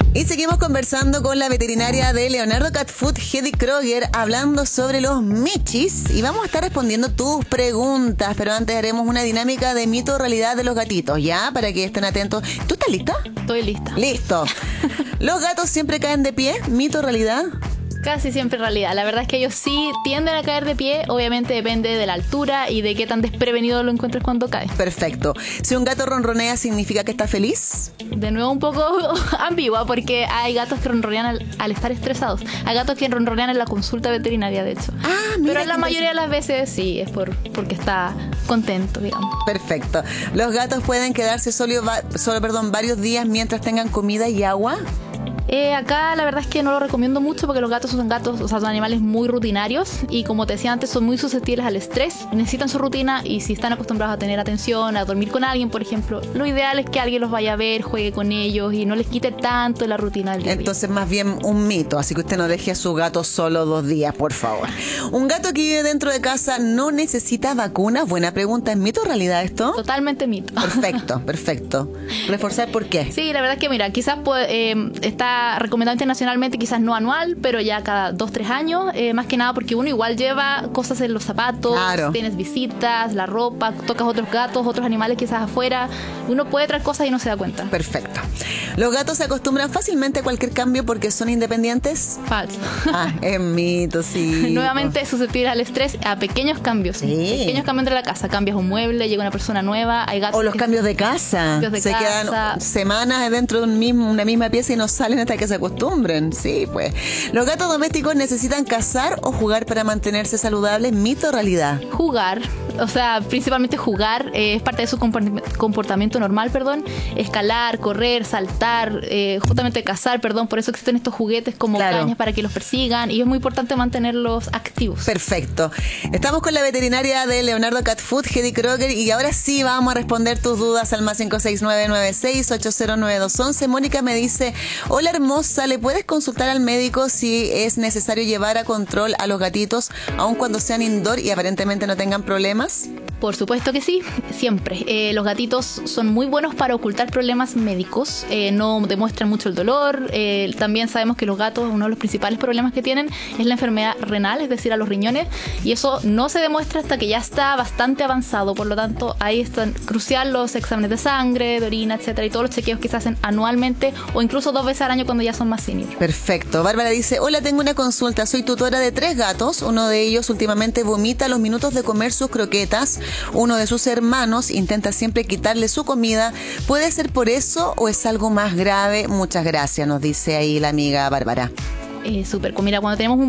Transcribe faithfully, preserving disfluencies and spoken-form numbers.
Y seguimos conversando con la veterinaria de Leonardo Cat Food, Hedy Kroeger, hablando sobre los michis. Y vamos a estar respondiendo tus preguntas, pero antes haremos una dinámica de mito o realidad de los gatitos, ¿ya? Para que estén atentos. ¿Tú estás lista? Estoy lista. Listo. ¿Los gatos siempre caen de pie? ¿Mito o realidad? Casi siempre en realidad. La verdad es que ellos sí tienden a caer de pie. Obviamente depende de la altura y de qué tan desprevenido lo encuentres cuando cae. Perfecto. Si un gato ronronea, ¿significa que está feliz? De nuevo un poco ambigua porque hay gatos que ronronean al, al estar estresados. Hay gatos que ronronean en la consulta veterinaria, de hecho. Ah, mira. Pero la mayoría de las veces sí, es por porque está contento, digamos. Perfecto. ¿Los gatos pueden quedarse solo, solo perdón, varios días mientras tengan comida y agua? Eh, acá la verdad es que no lo recomiendo mucho porque los gatos son gatos, o sea, son animales muy rutinarios y como te decía antes son muy susceptibles al estrés, necesitan su rutina y si están acostumbrados a tener atención, a dormir con alguien, por ejemplo, lo ideal es que alguien los vaya a ver, juegue con ellos y no les quite tanto la rutina del día. Entonces más bien un mito, así que usted no deje a su gato solo dos días, por favor. ¿Un gato que vive dentro de casa no necesita vacunas? Buena pregunta, ¿es mito o realidad esto? Totalmente mito. Perfecto, perfecto. ¿Reforzar por qué? Sí, la verdad es que mira, quizás pues, eh, está recomendado internacionalmente, quizás no anual, pero ya cada dos, tres años, eh, más que nada porque uno igual lleva cosas en los zapatos, claro. Tienes visitas, la ropa, tocas otros gatos, otros animales quizás afuera, uno puede traer cosas y no se da cuenta. Perfecto. ¿Los gatos se acostumbran fácilmente a cualquier cambio porque son independientes? Falso. Ah, es mito, sí. Nuevamente susceptible al estrés a pequeños cambios. Sí. Pequeños cambios de la casa, cambias un mueble, llega una persona nueva, hay gatos. O los que cambios de casa. Cambios de se casa. quedan semanas dentro de un mismo, una misma pieza y no salen hasta que se acostumbren. Sí, pues. ¿Los gatos domésticos necesitan cazar o jugar para mantenerse saludables? ¿Mito o realidad? Jugar, o sea, principalmente jugar, eh, es parte de su comportamiento normal, perdón. Escalar, correr, saltar, eh, justamente cazar, perdón. Por eso existen estos juguetes como claro. cañas para que los persigan y es muy importante mantenerlos activos. Perfecto. Estamos con la veterinaria de Leonardo Cat Food, Hedy Kroeger, y ahora sí vamos a responder tus dudas al más cinco seis nueve nueve seis ocho cero nueve dos once. Mónica me dice, hola hermosa, ¿le puedes consultar al médico si es necesario llevar a control a los gatitos aun cuando sean indoor y aparentemente no tengan problemas? Por supuesto que sí, siempre. Eh, los gatitos son muy buenos para ocultar problemas médicos, eh, no demuestran mucho el dolor. Eh, también sabemos que los gatos, uno de los principales problemas que tienen es la enfermedad renal, es decir, a los riñones, y eso no se demuestra hasta que ya está bastante avanzado. Por lo tanto, ahí están crucial los exámenes de sangre, de orina, etcétera, y todos los chequeos que se hacen anualmente o incluso dos veces al año cuando ya son más senior. Perfecto. Bárbara dice, hola, tengo una consulta, soy tutora de tres gatos, uno de ellos últimamente vomita a los minutos de comer sus croquetas. Uno de sus hermanos intenta siempre quitarle su comida. ¿Puede ser por eso o es algo más grave? Muchas gracias, nos dice ahí la amiga Bárbara. Eh, súper. Mira, cuando tenemos un